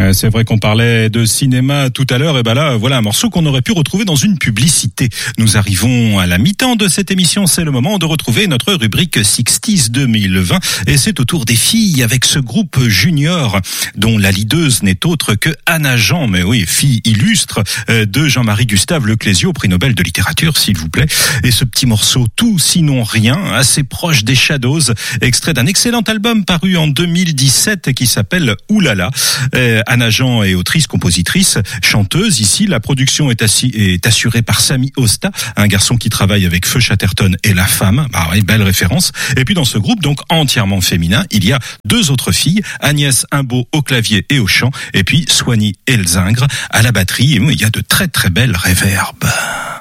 C'est vrai qu'on parlait de cinéma tout à l'heure, et ben là, voilà un morceau qu'on aurait pu retrouver dans une publicité. Nous arrivons à la mi-temps de cette émission, c'est le moment de retrouver notre rubrique 60s 2020, et c'est au tour des filles avec ce groupe junior, dont la leaduse n'est autre que Anna Jean, mais oui, fille illustre de Jean-Marie Gustave Leclésio, prix Nobel de littérature, s'il vous plaît. Et ce petit morceau, Tout sinon rien, assez proche des Shadows, extrait d'un excellent album paru en 2017 qui s'appelle Oulala. Anna Jean est autrice, compositrice, chanteuse. Ici, la production est assurée par Samy Osta, un garçon qui travaille avec Feu Chatterton et La Femme. Ah oui, belle référence. Et puis dans ce groupe, donc entièrement féminin, il y a deux autres filles, Agnès Imbeau au clavier et au chant, et puis Swanny Elzingre à la batterie. Et il y a de très très belles réverbes.